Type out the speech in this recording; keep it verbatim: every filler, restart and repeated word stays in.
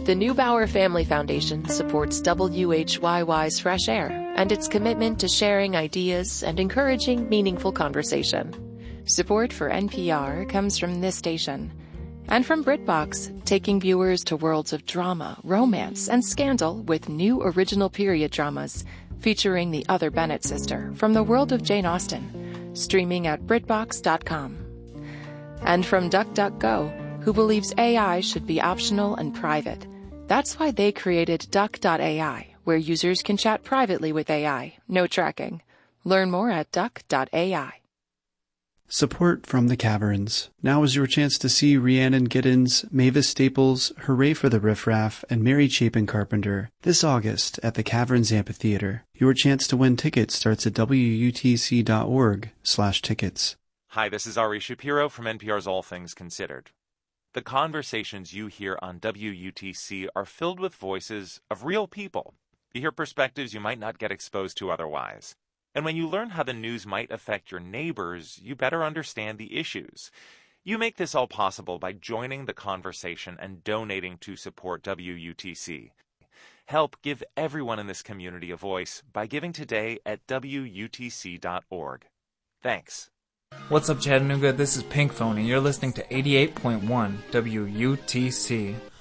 The Neubauer Family Foundation supports W H Y Y's Fresh Air and its commitment to sharing ideas and encouraging meaningful conversation. Support for N P R comes from this station and from BritBox, taking viewers to worlds of drama, romance, and scandal with new original period dramas featuring the other Bennett sister from the world of Jane Austen, streaming at BritBox dot com. And from DuckDuckGo, who believes A I should be optional and private. That's why they created Duck dot A I, where users can chat privately with A I, no tracking. Learn more at Duck dot A I. Support from the Caverns. Now is your chance to see Rhiannon Giddens, Mavis Staples, Hooray for the Riff Raff, and Mary Chapin Carpenter this August at the Caverns Amphitheater. Your chance to win tickets starts at W U T C dot org slash tickets. Hi, this is Ari Shapiro from N P R's All Things Considered. The conversations you hear on W U T C are filled with voices of real people. You hear perspectives you might not get exposed to otherwise. And when you learn how the news might affect your neighbors, you better understand the issues. You make this all possible by joining the conversation and donating to support W U T C. Help give everyone in this community a voice by giving today at W U T C dot org. Thanks. What's up, Chattanooga? This is Pink Phone, and you're listening to eighty-eight point one W U T C.